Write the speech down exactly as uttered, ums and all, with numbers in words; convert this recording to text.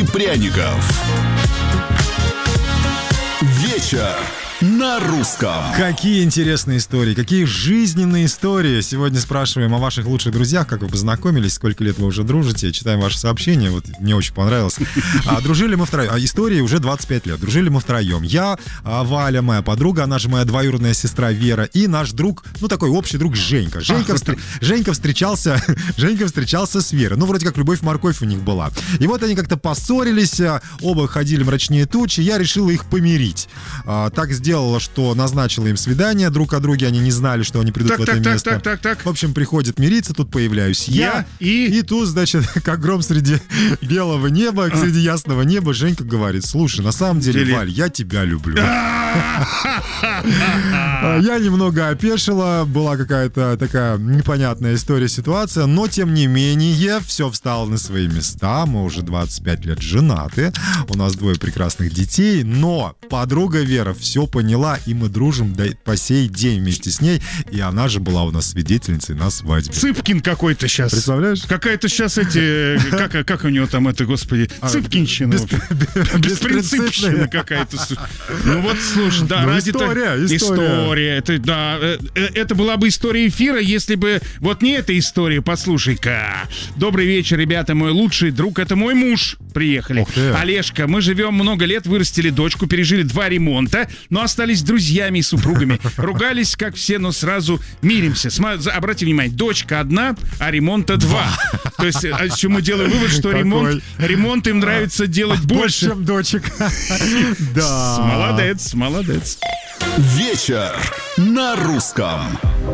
и пряников. Вечер на русском. Какие интересные истории, какие жизненные истории. Сегодня спрашиваем о ваших лучших друзьях, как вы познакомились, сколько лет вы уже дружите. Читаем ваши сообщения, вот мне очень понравилось. А, дружили мы втроем, а истории уже двадцать пять лет. Дружили мы втроем. Я, а, Валя, моя подруга, она же моя двоюродная сестра Вера, и наш друг, ну такой общий друг Женька. Женька, встр... Женька встречался, Женька встречался с Верой. Ну вроде как любовь-морковь у них была. И вот они как-то поссорились, оба ходили мрачнее тучи, я решила их помирить. А, так сделала, что назначила им свидание друг о друге, они не знали, что они придут так, в это так, место. Так, так, так, так. В общем, приходит мириться, тут появляюсь я, я и... и тут, значит, как гром среди белого неба, а. среди ясного неба, Женька говорит: слушай, на самом деле, Или... Валь, я тебя люблю. Я немного опешила, была какая-то такая непонятная история, ситуация, но тем не менее все встало на свои места, мы уже двадцать пять лет женаты, у нас двое прекрасных детей, но подруга Вера все поняла, и мы дружим до, по сей день вместе с ней, и она же была у нас свидетельницей на свадьбе. Цыпкин какой-то сейчас. Представляешь? Какая-то сейчас эти, как, как у него там это, господи, Цыпкинщина. Бес, беспринципщина какая-то. Ну вот, слушай, да, ну, ради история, так... история. История, это, да, это была бы история эфира, если бы вот не эта история, послушай-ка. Добрый вечер, ребята, мой лучший друг, это мой муж. Приехали. Олежка, мы живем много лет, вырастили дочку, пережили два ремонта, но остались друзьями и супругами. Ругались, как все, но сразу миримся. Сма- обрати внимание, дочка одна, а ремонта два. То есть, о чем мы делаем вывод, что ремонт, ремонт им нравится делать больше. Чем дочек. Да. Молодец, молодец. Вечер на русском.